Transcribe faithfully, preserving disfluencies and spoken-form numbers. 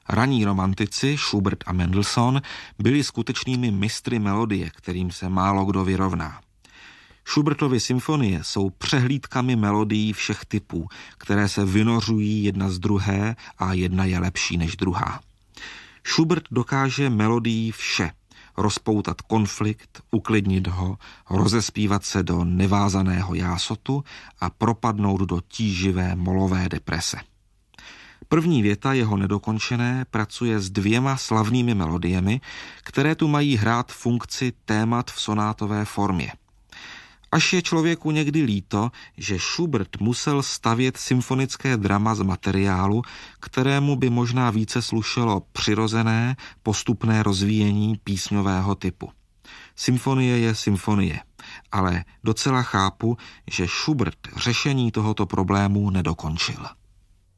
Raní romantici, Schubert a Mendelssohn, byli skutečnými mistry melodie, kterým se málo kdo vyrovná. Schubertovy symfonie jsou přehlídkami melodií všech typů, které se vynořují jedna z druhé a jedna je lepší než druhá. Schubert dokáže melodií vše, rozpoutat konflikt, uklidnit ho, rozespívat se do nevázaného jásotu a propadnout do tíživé molové deprese. První věta jeho nedokončené pracuje s dvěma slavnými melodiemi, které tu mají hrát funkci témat v sonátové formě. Až je člověku někdy líto, že Schubert musel stavět symfonické drama z materiálu, kterému by možná více slušelo přirozené, postupné rozvíjení písňového typu. Symfonie je symfonie, ale docela chápu, že Schubert řešení tohoto problému nedokončil.